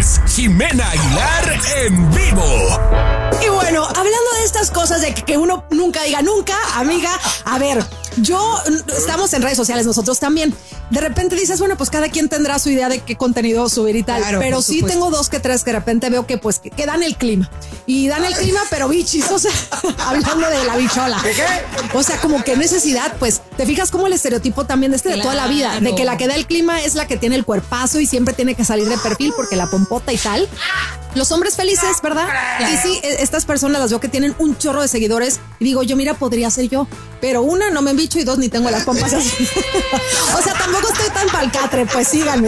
es Jimena Aguilar en vivo. Y bueno, hablando de estas cosas de que uno nunca diga nunca, amiga, a ver, estamos en redes sociales nosotros también. De repente dices, bueno, pues cada quien tendrá su idea de qué contenido subir y tal, claro, pero sí tengo 2 que 3 que de repente veo que pues que dan el clima y dan el clima, pero bichis, o sea, hablando de la bichola. ¿Qué? O sea, como que necesidad, pues te fijas como el estereotipo también de de toda la vida, de que la que da el clima es la que tiene el cuerpazo y siempre tiene que salir de perfil porque la pompota y tal. Los hombres felices, ¿verdad? Y sí, estas personas las veo que tienen un chorro de seguidores y digo, yo mira, podría ser yo, pero una, no me embicho y 2, ni tengo las pompas así. O sea, tampoco estoy tan palcatre, pues síganme.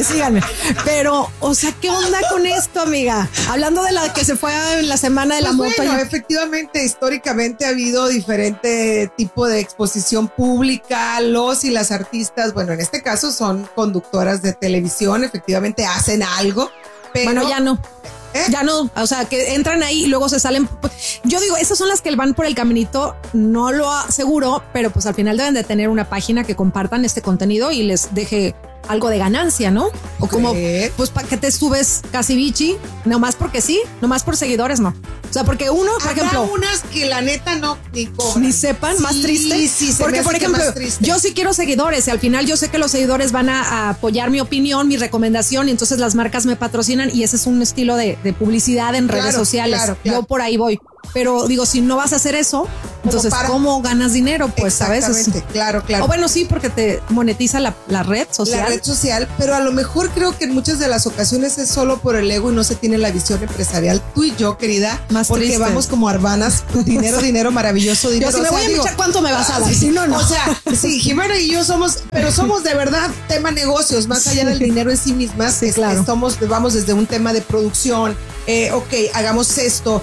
Pero, o sea, ¿qué onda con esto, amiga? Hablando de la que se fue en la semana de la moto. Bueno, efectivamente, históricamente ha habido diferente tipo de exposición pública. Los y las artistas, bueno, en este caso son conductoras de televisión, efectivamente hacen algo. Pero bueno, ya no. Ya no, o sea, que entran ahí y luego se salen. Yo digo, esas son las que van por el caminito, no lo aseguro, pero pues al final deben de tener una página que compartan este contenido y les deje algo de ganancia, ¿no? O como, pues, ¿para qué te subes casi bichi? Nomás porque sí, nomás por seguidores, no. O sea, porque uno, por ejemplo, unas que la neta no ni sepan, más triste. Sí, porque, por ejemplo, yo sí quiero seguidores y al final yo sé que los seguidores van a apoyar mi opinión, mi recomendación y entonces las marcas me patrocinan y ese es un estilo de publicidad en redes sociales. Claro. Yo por ahí voy. Pero digo, si no vas a hacer eso, entonces, ¿cómo ganas dinero? Pues, ¿sabes? Claro. O bueno, sí, porque te monetiza la red social. La red social, pero a lo mejor creo que en muchas de las ocasiones es solo por el ego y no se tiene la visión empresarial. Tú y yo, querida, más porque triste. Vamos como hermanas, dinero, maravilloso, dinero. Yo si me voy a echar, ¿cuánto me vas a dar? Si no. O sea, sí, Jimena y yo somos de verdad tema negocios, más allá del dinero en sí mismas. Sí, claro. Vamos desde un tema de producción. Ok, hagamos esto,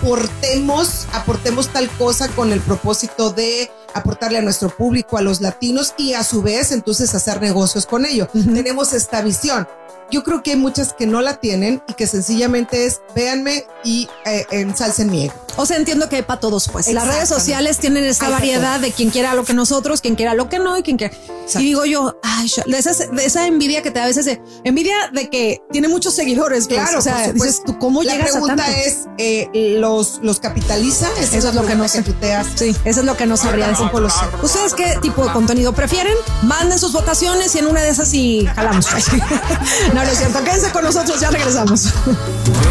aportemos tal cosa con el propósito de aportarle a nuestro público, a los latinos y a su vez entonces hacer negocios con ello. Tenemos esta visión. Yo creo que hay muchas que no la tienen y que sencillamente es véanme y ensalcen mi ego. O sea, entiendo que hay para todos, pues. Las redes sociales tienen esta variedad de quien quiera lo que nosotros, quien quiera lo que no y quien quiera. Exacto. Y digo yo, ay, de esa envidia que te da a veces, envidia de que tiene muchos seguidores. Pues. Claro, o sea, dices tú, ¿cómo llegas a tanto? La pregunta es, ¿los capitaliza? Eso es lo que no sé. Sí, eso es lo que no sabría decir. ¿Ustedes qué tipo de contenido prefieren? Manden sus votaciones y en una de esas sí jalamos. No es cierto. Quédense con nosotros, ya regresamos.